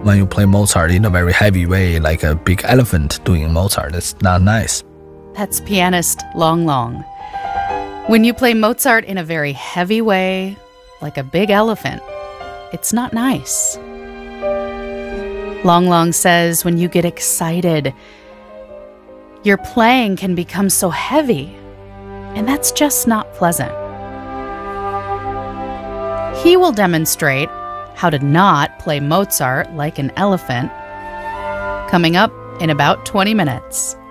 when you play Mozart in a very heavy way, like a big elephant doing Mozart. It's not nice. That's pianist Long Long. When you play Mozart in a very heavy way, like a big elephant, it's not nice. Long Long says when you get excited, your playing can become so heavy, and that's just not pleasant. He will demonstrate how to not play Mozart like an elephant coming up in about 20 minutes.